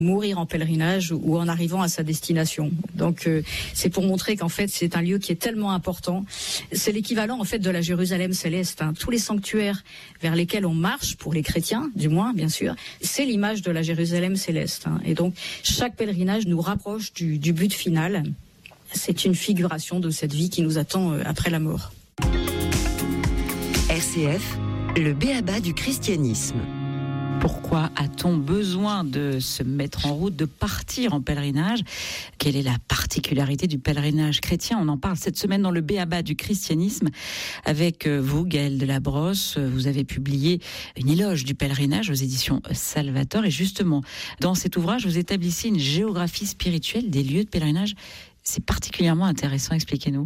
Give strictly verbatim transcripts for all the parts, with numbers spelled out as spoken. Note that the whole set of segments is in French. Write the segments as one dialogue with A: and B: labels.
A: mourir en pèlerinage ou en arrivant à sa destination. Donc euh, c'est pour montrer qu'en fait c'est un lieu qui est tellement important. C'est l'équivalent en fait de la Jérusalem céleste. Hein. Tous les sanctuaires vers lesquels on marche, pour les chrétiens du moins bien sûr, c'est l'image de la Jérusalem céleste. Hein. Et donc chaque pèlerinage nous rapproche du, du but final. C'est une figuration de cette vie qui nous attend euh, après la mort.
B: R C F, le b.a.-ba du christianisme.
C: Pourquoi a-t-on besoin de se mettre en route, de partir en pèlerinage ? Quelle est la particularité du pèlerinage chrétien ? On en parle cette semaine dans le b.a.-ba du christianisme avec vous, Gaëlle Delabrosse. Vous avez publié une éloge du pèlerinage aux éditions Salvator. Et justement, dans cet ouvrage, vous établissez une géographie spirituelle des lieux de pèlerinage. C'est particulièrement intéressant. Expliquez-nous.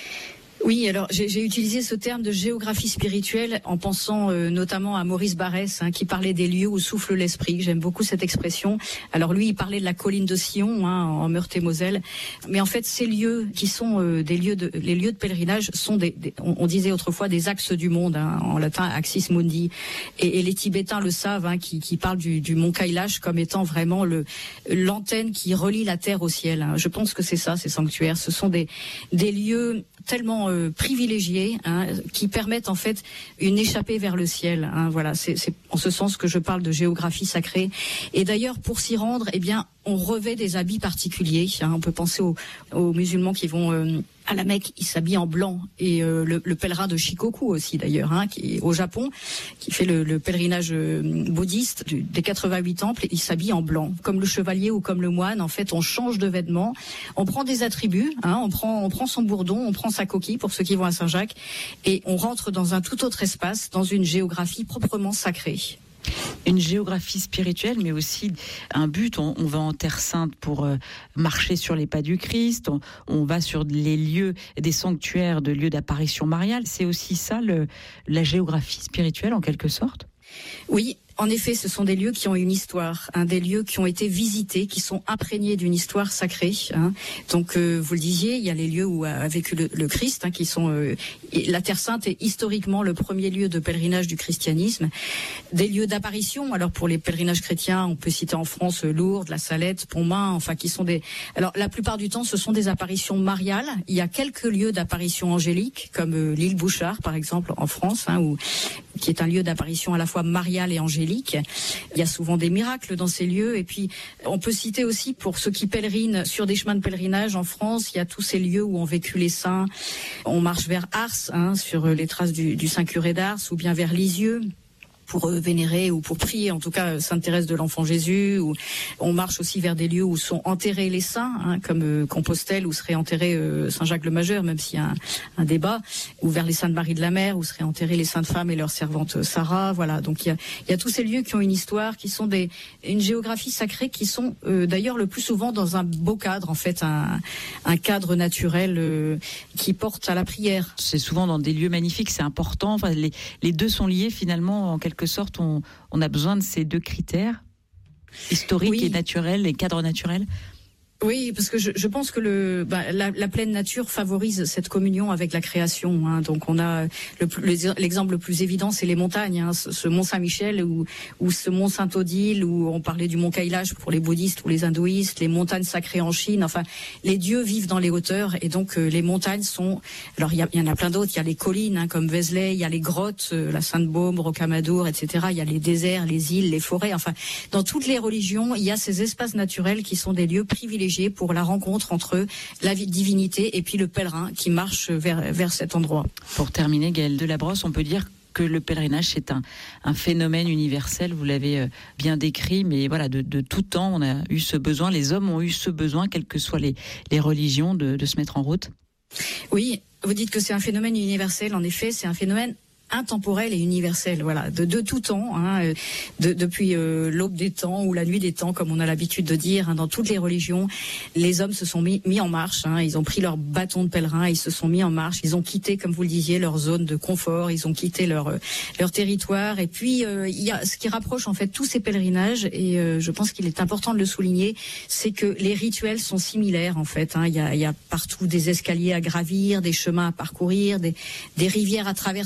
A: Oui, alors j'ai, j'ai utilisé ce terme de géographie spirituelle en pensant euh, notamment à Maurice Barrès, hein, qui parlait des lieux où souffle l'esprit. J'aime beaucoup cette expression. Alors lui, il parlait de la colline de Sion, hein, en Meurthe-et-Moselle. Mais en fait, ces lieux qui sont euh, des lieux de, les lieux de pèlerinage sont des, des on, on disait autrefois des axes du monde, hein, en latin axis mundi. Et, et les Tibétains le savent, hein, qui, qui parlent du, du mont Kailash comme étant vraiment le l'antenne qui relie la terre au ciel. Hein. Je pense que c'est ça, ces sanctuaires. Ce sont des des lieux tellement euh, privilégiés, hein, qui permettent en fait une échappée vers le ciel. Hein, voilà, c'est, c'est en ce sens que je parle de géographie sacrée. Et d'ailleurs, pour s'y rendre, eh bien, on revêt des habits particuliers. Hein, on peut penser aux, aux musulmans qui vont euh, à la Mecque, ils s'habillent en blanc. Et euh, le, le pèlerin de Shikoku aussi d'ailleurs, hein, qui est au Japon, qui fait le, le pèlerinage euh, bouddhiste du, des quatre-vingt-huit temples, il s'habille en blanc. Comme le chevalier ou comme le moine, en fait, on change de vêtements, on prend des attributs, hein, on prend, on prend son bourdon, on prend sa coquille pour ceux qui vont à Saint-Jacques, et on rentre dans un tout autre espace, dans une géographie proprement sacrée.
C: Une géographie spirituelle, mais aussi un but. On, on va en Terre Sainte pour euh, marcher sur les pas du Christ. On, on va sur les lieux, des sanctuaires de lieux d'apparition mariale. C'est aussi ça, le, la géographie spirituelle, en quelque sorte ?
A: Oui. En effet, ce sont des lieux qui ont une histoire, hein, des lieux qui ont été visités, qui sont imprégnés d'une histoire sacrée. Hein. Donc, euh, vous le disiez, il y a les lieux où a vécu le, le Christ, hein, qui sont euh, la Terre Sainte est historiquement le premier lieu de pèlerinage du christianisme. Des lieux d'apparition. Alors, pour les pèlerinages chrétiens, on peut citer en France Lourdes, la Salette, Pontmain, enfin, qui sont des. Alors, la plupart du temps, ce sont des apparitions mariales. Il y a quelques lieux d'apparition angélique, comme euh, l'île Bouchard, par exemple, en France, hein, où qui est un lieu d'apparition à la fois mariale et angélique. Il y a souvent des miracles dans ces lieux. Et puis, on peut citer aussi, pour ceux qui pèlerinent sur des chemins de pèlerinage en France, il y a tous ces lieux où ont vécu les saints. On marche vers Ars, hein, sur les traces du, du Saint-Curé d'Ars, ou bien vers Lisieux, pour vénérer ou pour prier, en tout cas Sainte Thérèse de l'Enfant Jésus. Ou on marche aussi vers des lieux où sont enterrés les saints, hein, comme euh, Compostelle, où serait enterré euh, Saint Jacques le Majeur, même s'il y a un, un débat, ou vers les Saintes Marie de la Mer, où seraient enterrées les saintes femmes et leur servante Sarah. Voilà, donc il y a, il y a tous ces lieux qui ont une histoire, qui sont des une géographie sacrée, qui sont euh, d'ailleurs le plus souvent dans un beau cadre, en fait, un, un cadre naturel euh, qui porte à la prière.
C: C'est souvent dans des lieux magnifiques, c'est important. Enfin, les, les deux sont liés finalement en quelque sorte, on, on a besoin de ces deux critères, historiques oui. et naturels, et cadres naturels.
A: Oui, parce que je, je pense que le, bah, la, la pleine nature favorise cette communion avec la création. Hein. Donc on a le, le, l'exemple le plus évident, c'est les montagnes. Hein. Ce, ce mont Saint-Michel ou, ou ce mont Saint-Odile, où on parlait du mont Kailash pour les bouddhistes ou les hindouistes, les montagnes sacrées en Chine. Enfin, les dieux vivent dans les hauteurs, et donc euh, les montagnes sont. Alors il y, y en a plein d'autres. Il y a les collines, hein, comme Vézelay, il y a les grottes, euh, la Sainte-Baume, Rocamadour, et cetera. Il y a les déserts, les îles, les forêts. Enfin, dans toutes les religions, il y a ces espaces naturels qui sont des lieux privilégiés pour la rencontre entre la divinité et puis le pèlerin qui marche vers, vers cet endroit.
C: Pour terminer, Gaëlle Delabrosse, on peut dire que le pèlerinage, c'est un, un phénomène universel, vous l'avez bien décrit, mais voilà, de, de tout temps, on a eu ce besoin, les hommes ont eu ce besoin, quelles que soient les, les religions, de, de se mettre en route.
A: Oui, vous dites que c'est un phénomène universel, en effet, c'est un phénomène intemporel et universel, voilà, de, de tout temps, hein, de, depuis euh, l'aube des temps ou la nuit des temps, comme on a l'habitude de dire, hein, dans toutes les religions, les hommes se sont mis, mis en marche, hein, ils ont pris leur bâton de pèlerin, ils se sont mis en marche, ils ont quitté, comme vous le disiez, leur zone de confort, ils ont quitté leur euh, leur territoire, et puis euh, il y a ce qui rapproche en fait tous ces pèlerinages, et euh, je pense qu'il est important de le souligner, c'est que les rituels sont similaires en fait, hein, il y a il y a partout des escaliers à gravir, des chemins à parcourir, des des rivières à traverser, hein,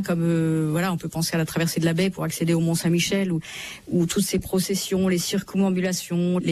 A: comme euh, voilà, on peut penser à la traversée de la baie pour accéder au Mont Saint-Michel, ou, ou toutes ces processions, les circumambulations, les